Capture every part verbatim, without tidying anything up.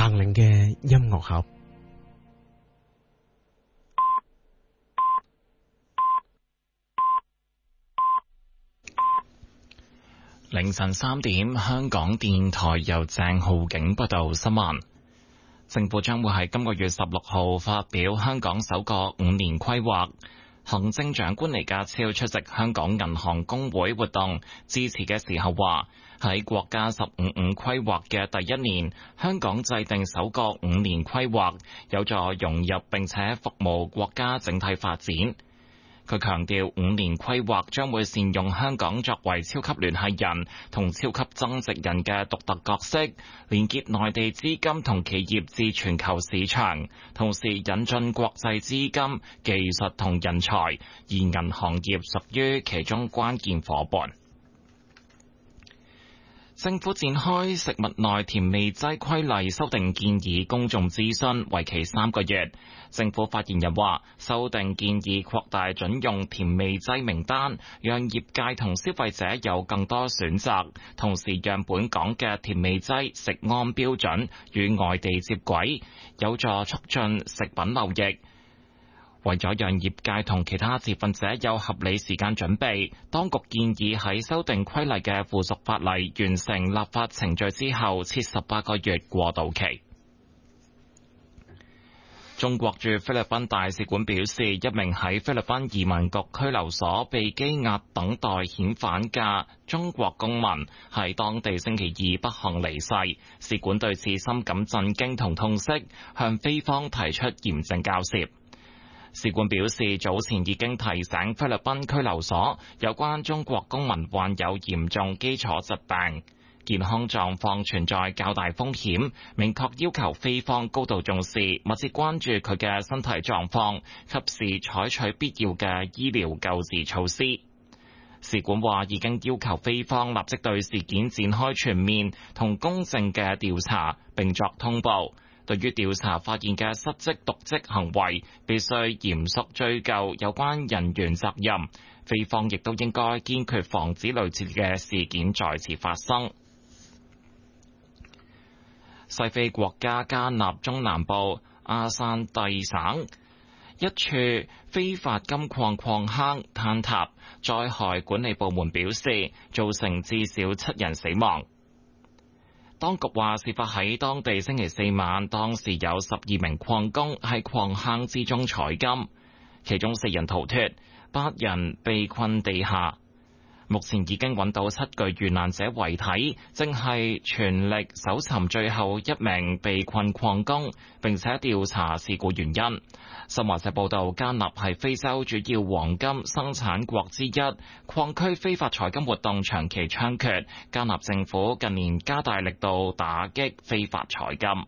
彭羚嘅音樂盒。 凌晨三點，香港電台由鄭浩景報道新聞。政府將會喺今個月十六號發表香港首個五年規劃。行政長官李家超出席香港銀行公會活動致辭嘅時候話，喺國家十五五規劃嘅第一年，香港制定首個五年規劃，有助融入並且服務國家整體發展。佢強調，五年規劃將會善用香港作為超級聯繫人同超級增值人嘅獨特角色，連結內地資金同企業至全球市場，同時引進國際資金、技術同人才，而銀行業屬於其中關鍵夥伴。政府展開食物內甜味劑規例修訂建議公眾諮詢，為期三個月。政府發言人話，修訂建議擴大準用甜味劑名單，讓業界同消費者有更多選擇，同時讓本港嘅甜味劑食安標準與外地接軌，有助促進食品流易。為咗讓業界同其他持份者有合理時間準備，當局建議喺修訂規例嘅附屬法例完成立法程序之後，設十八個月過渡期。中國駐菲律賓大使館表示，一名喺菲律賓移民局拘留所被羈押等待遣返嘅中國公民，喺當地星期二不幸離世。使館對此深感震驚同痛惜，向菲方提出嚴正交涉。使館表示，早前已經提醒菲律賓拘留所有關中國公民患有嚴重基礎疾病，健康狀況存在較大風險，明確要求菲方高度重視，密切關注佢嘅身體狀況，及時採取必要嘅醫療救治措施。使館話已經要求菲方立即對事件展開全面同公正嘅調查，並作通報。對於調查發現嘅失職瀆職行為，必須嚴肅追究有關人員責任。菲方亦都應該堅決防止類似嘅事件再次發生。西非國家加納中南部阿散蒂省一處非法金礦礦坑坍塌，災害管理部門表示造成至少七人死亡。當局話，事發喺當地星期四晚，當時有十二名礦工喺礦坑之中採金，其中四人逃脫，八人被困地下。目前已經揾到七具遇難者遺體，正係全力搜尋最後一名被困礦工，並且調查事故原因。新華社報道，加納係非洲主要黃金生產國之一，礦區非法採金活動長期猖獗，加納政府近年加大力度打擊非法採金。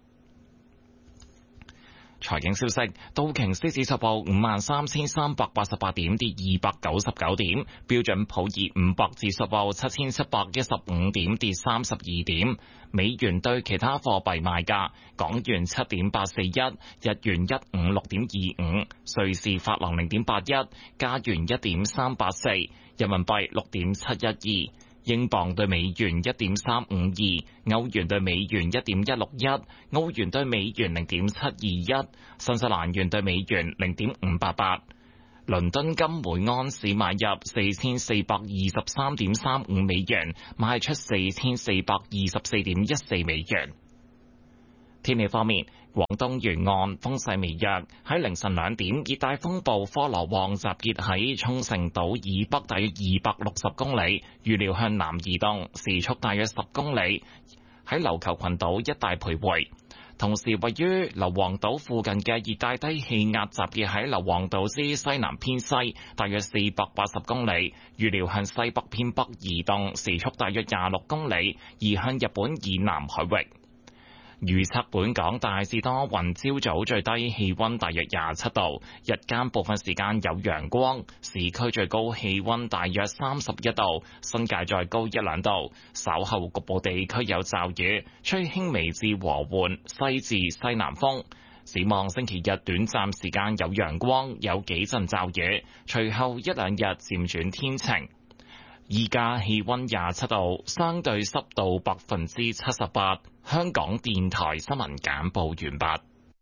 財經消息，道瓊斯指數報五萬三千三百八十八點，跌二百九十九點；標準普爾五百指數報七千七百一十五點，跌三十二點。美元對其他貨幣賣價：港元七點八四一，日元一五六點二五，瑞士法郎零點八一，加元一點三八四，人民幣六點七一二。英鎊對美元一點三五二，歐元對美元一點一六一，澳元對美元零點七二一，新西蘭元對美元零點五八八。倫敦金每安士買入四千四百二十三點三五美元，賣出四千四百二十四點一四美元。天氣方面，廣東沿岸風勢微弱，喺凌晨兩點，熱帶風暴科羅旺集結喺沖繩島以北大約二百六十公里，預料向南移動，時速大約十公里，喺琉球群島一帶徘徊。同時，位於硫磺島附近嘅熱帶低氣壓集結喺硫磺島之西南偏西，大約四百八十公里，預料向西北偏北移動，時速大約廿六公里，移向日本以南海域。預測本港大致多雲，朝早最低氣溫大約廿七度，日間部分時間有陽光，市區最高氣溫大約三十一度，新界再高一兩度。稍後局部地區有驟雨，吹輕微至和緩西至西南風。展望星期日短暫時間有陽光，有幾陣驟雨，隨後一兩日漸轉天晴。 依家氣溫廿七度，相對濕度百分之七十八。香港電台新聞簡報完畢。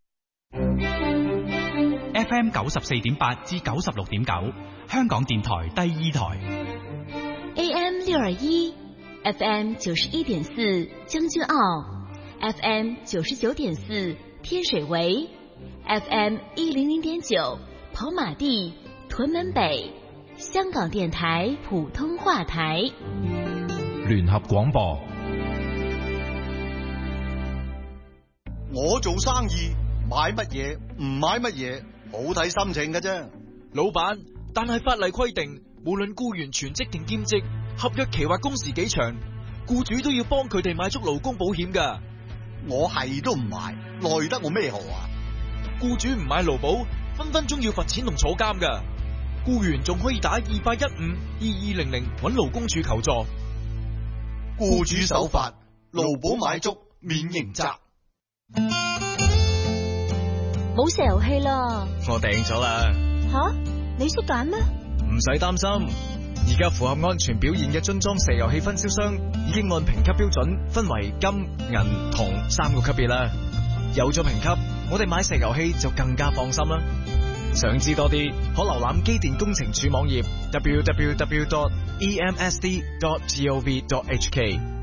F M 九十四點八至九十六點九，香港電台第二台。 A M 六二一，F M 九十一點四將軍澳 ，F M 九十九點四天水圍 ，F M 一零零點九跑馬地屯門北，香港電台普通話台。 聯合廣播。 我做生意買乜嘢唔買乜嘢，好睇心情㗎啫。 老闆，但係法例規定，無論僱員全職定兼職，合約期或工時幾長，僱主都要幫佢哋買足勞工保險㗎。 我係都唔買，奈得我咩何啊？ 僱主唔買勞保，分分鐘要罰錢同坐監㗎。僱員仲可以打二八一五二二零零揾勞工處求助。 僱主守法，勞保買足免刑責。 冇石油氣啦！ 我訂咗啦。 吓，你識揀咩？ 唔使擔心，而家符合安全表現嘅樽裝石油氣分銷商已經按評級標準分為金、銀、銅三個級別啦。有咗評級，我哋買石油氣就更加放心啦。想知多啲，可瀏覽機電工程署網頁 double-u double-u double-u dot e m s d dot gov dot h k。